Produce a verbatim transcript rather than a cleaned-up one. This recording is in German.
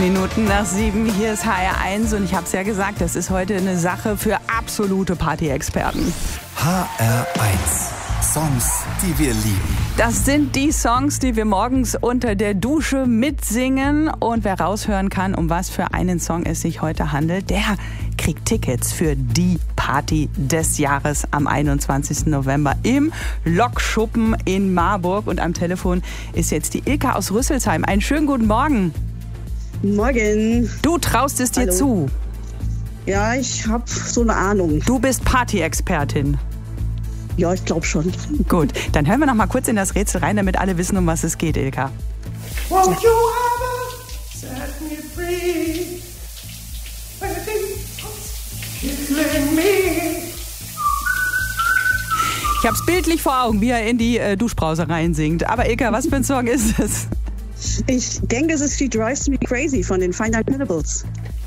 Minuten nach sieben, hier ist H R eins und ich habe es ja gesagt, das ist heute eine Sache für absolute Party-Experten. H R eins. Songs, die wir lieben. Das sind die Songs, die wir morgens unter der Dusche mitsingen. Und wer raushören kann, um was für einen Song es sich heute handelt, der kriegt Tickets für die Party des Jahres am einundzwanzigsten November im Lokschuppen in Marburg. Und am Telefon ist jetzt die Ilka aus Rüsselsheim. Einen schönen guten Morgen. Morgen. Du traust es dir Hallo. zu. Ja, ich habe so eine Ahnung. Du bist Party-Expertin. Ja, ich glaube schon. Gut, dann hören wir noch mal kurz in das Rätsel rein, damit alle wissen, um was es geht, Ilka. Won't you ever set me free? Killing me. Ich hab's bildlich vor Augen, wie er in die äh, Duschbrause reinsingt. Aber Ilka, was für ein Song ist es? Ich denke, es ist She Drives Me Crazy von den Fine Cannibals.